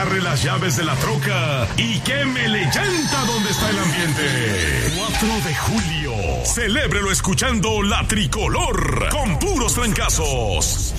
agarre las llaves de la troca y quémele llanta donde está el ambiente. 4 de julio. Celébrelo escuchando La Tricolor con puros trancazos.